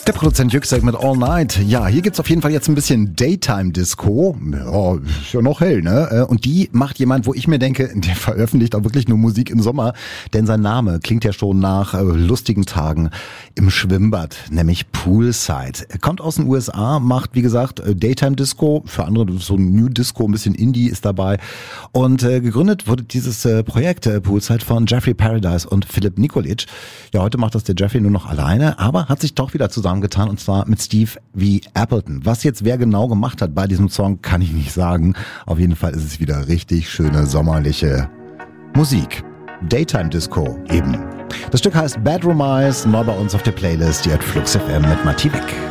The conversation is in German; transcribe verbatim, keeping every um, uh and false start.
Der Produzent Yüksek mit All Night. Ja, hier gibt's auf jeden Fall jetzt ein bisschen Daytime-Disco. Ja, ist ja noch hell, ne? Und die macht jemand, wo ich mir denke, der veröffentlicht auch wirklich nur Musik im Sommer. Denn sein Name klingt ja schon nach äh, lustigen Tagen im Schwimmbad, nämlich Poolside. Er kommt aus den U S A, macht, wie gesagt, Daytime-Disco. Für andere so ein New Disco, ein bisschen Indie ist dabei. Und äh, gegründet wurde dieses äh, Projekt äh, Poolside von Jeffrey Paradise und Philipp Nikolic. Ja, heute macht das der Jeffrey nur noch alleine, aber hat sich doch wieder zusammengetan, und zwar mit Steve V. Appleton. Was jetzt wer genau gemacht hat bei diesem Song, kann ich nicht sagen. Auf jeden Fall ist es wieder richtig schöne sommerliche Musik. Daytime Disco eben. Das Stück heißt Bedroom Eyes, neu bei uns auf der Playlist, die hat Flux F M mit Matti Beck.